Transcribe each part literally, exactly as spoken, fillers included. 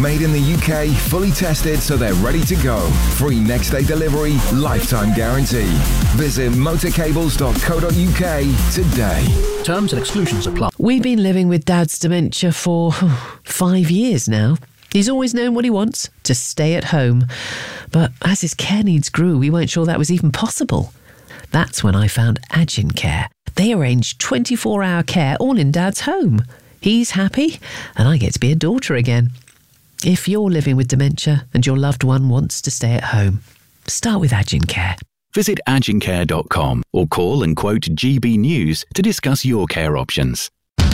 Made in the U K, fully tested so they're ready to go. Free next day delivery, lifetime guarantee. Visit motorcables dot co dot uk today. Terms and exclusions apply. We've been living with Dad's dementia for five years now. He's always known what he wants, to stay at home. But as his care needs grew, we weren't sure that was even possible. That's when I found Agin Care. They arrange twenty-four hour care all in Dad's home. He's happy, and I get to be a daughter again. If you're living with dementia and your loved one wants to stay at home, start with Agin Care. Visit agin care dot com or call and quote G B News to discuss your care options.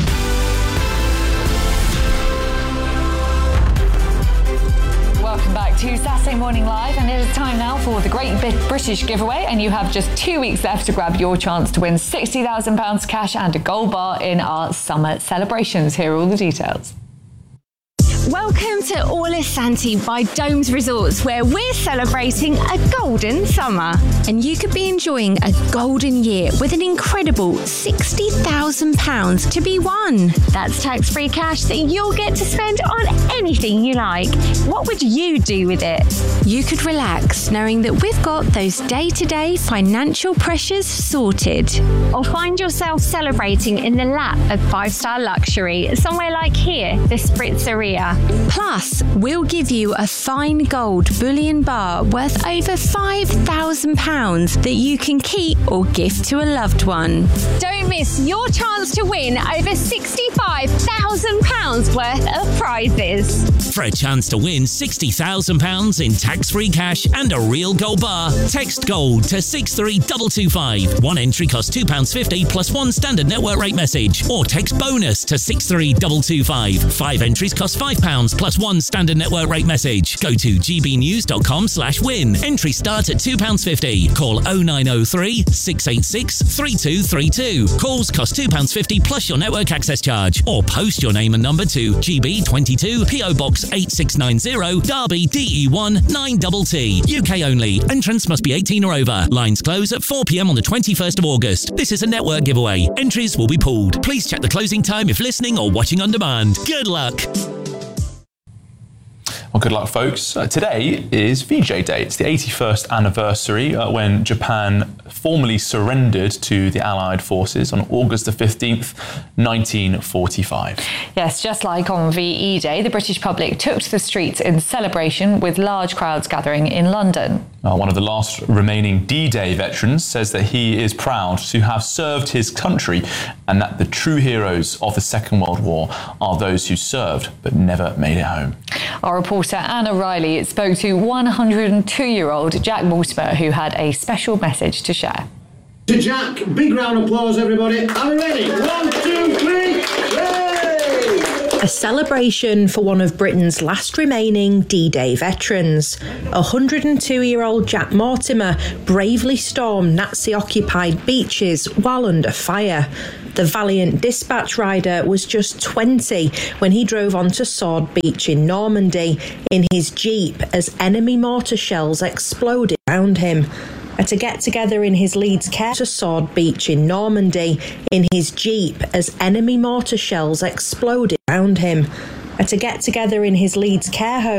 Welcome back to Saturday Morning Live, and it is time now for the Great Big British Giveaway, and you have just two weeks left to grab your chance to win sixty thousand pounds cash and a gold bar in our summer celebrations. Here are all the details. Welcome to Orlissanti by Domes Resorts, where we're celebrating a golden summer. And you could be enjoying a golden year with an incredible sixty thousand pounds to be won. That's tax-free cash that you'll get to spend on anything you like. What would you do with it? You could relax knowing that we've got those day-to-day financial pressures sorted. Or find yourself celebrating in the lap of five-star luxury, somewhere like here, the Spritzeria. Plus, we'll give you a fine gold bullion bar worth over five thousand pounds that you can keep or gift to a loved one. Don't miss your chance to win over sixty-five thousand pounds worth of prizes. For a chance to win sixty thousand pounds in tax-free cash and a real gold bar, text GOLD to six three two two five. One entry costs two pounds fifty plus one standard network rate message. Or text BONUS to six three two two five. Five entries cost five pounds plus one standard network rate message. Go to g b news dot com slash win. Entry start at two pounds fifty. Call oh nine oh three, six eight six, three two three two. Calls cost two pounds fifty plus your network access charge. Or post your name and number to G B twenty-two, P O Box eight six nine zero, Derby, D E one nine T T. U K only. Entrance must be eighteen or over. Lines close at four p m on the twenty-first of August. This is a network giveaway. Entries will be pooled. Please check the closing time if listening or watching on demand. Good luck. Well, good luck, folks. Uh, today is V J Day. It's the eighty-first anniversary uh, when Japan formally surrendered to the Allied forces on August the fifteenth, nineteen forty-five. Yes, just like on V E Day, the British public took to the streets in celebration, with large crowds gathering in London. Uh, one of the last remaining D-Day veterans says that he is proud to have served his country and that the true heroes of the Second World War are those who served but never made it home. Our reporter Anna Riley spoke to one hundred two-year-old Jack Mortimer, who had a special message to share. To Jack, big round of applause, everybody. Are we ready? One, two, three, yay! A celebration for one of Britain's last remaining D-Day veterans. one hundred two-year-old Jack Mortimer bravely stormed Nazi-occupied beaches while under fire. The valiant dispatch rider was just twenty when he drove onto Sword Beach in Normandy in his Jeep as enemy mortar shells exploded around him. At a get-together in his Leeds care to Sword Beach in Normandy in his Jeep as enemy mortar shells exploded around him. At a get-together in his Leeds care home